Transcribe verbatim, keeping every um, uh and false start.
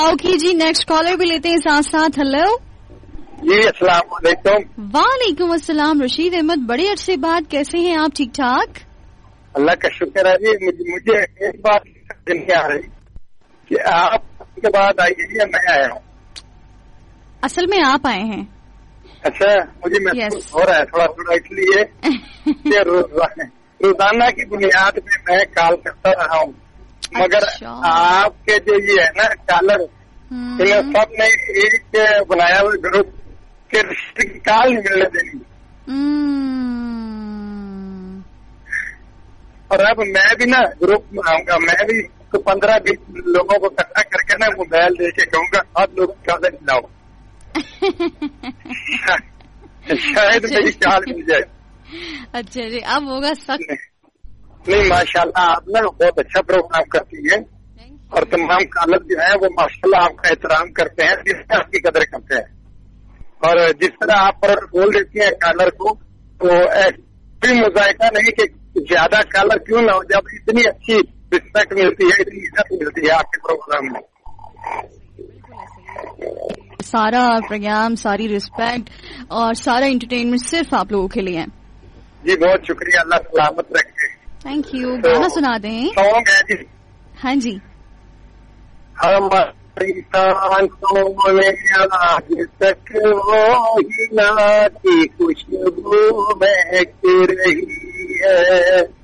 Okay जी, next collar भी लेते हैं साथ साथ। हेलो जी, अस्सलाम वालेकुम। वालेकुम अस्सलाम। रशीद अहमद, बड़े अरसे बाद, कैसे हैं आप? ठीक ठाक, अल्लाह का शुक्र है जी। मुझे, मुझे एक बात नहीं आ रही कि आप के बाद आई है, मैं आया हूँ। असल में आप आए हैं। अच्छा, मुझे महसूस yes. हो रहा है थोड़ा थोड़ा, इसलिए कि रोजाना की बुनियाद पे मैं कॉल करता रहा हूँ, मगर अच्छा। आपके जो ये है ना कॉलर, इन्हें सब ने एक बनाया हुआ ग्रुप के रिश्ते की कॉल नहीं मिलने देनी। और अब मैं भी ना ग्रुप बनाऊंगा, मैं भी तो पंद्रह बीस लोगों को इकट्ठा करके ना मोबाइल दे के कहूँगा आप लोग कॉल मिलाओ। शायद मेरी कॉल मिल जाए। अच्छा जी, अब होगा सख्त। नहीं, माशाल्लाह आप ना बहुत अच्छा प्रोग्राम करती है और तमाम कॉलर जो है वो माशाल्लाह आपका एहतराम करते हैं, जिससे आपकी कदर करते हैं। और जिस तरह आप पर बोल देती हैं कॉलर को, तो कोई मुजायका नहीं कि ज्यादा कॉलर क्यों ना हो, जब इतनी अच्छी रिस्पेक्ट मिलती है, इतनी इज्जत मिलती है आपके प्रोग्राम में। सारा प्रोग्राम, सारी रिस्पेक्ट और सारा एंटरटेनमेंट सिर्फ आप लोगों के लिए है। जी बहुत शुक्रिया, अल्लाह सलामत रखे। Thank you. तो गाना सुना दें। सॉन्ग है जी। हाँ जी। हमारी सांसों में आज तक वो ही ना की खुशबू महक रही है,